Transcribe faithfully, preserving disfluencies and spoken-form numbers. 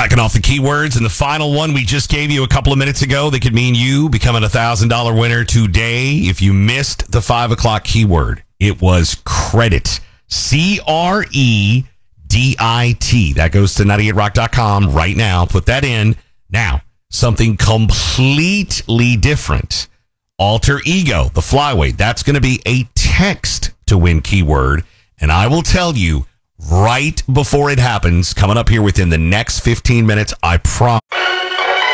Tracking off the keywords, and the final one we just gave you a couple of minutes ago that could mean you becoming a one thousand dollars winner today if you missed the five o'clock keyword. It was credit. C R E D I T. That goes to ninety eight rock dot com right now. Put that in. Now, something completely different. Alter Ego, the flyweight. That's going to be a text to win keyword. And I will tell you right before it happens, coming up here within the next fifteen minutes, I promise.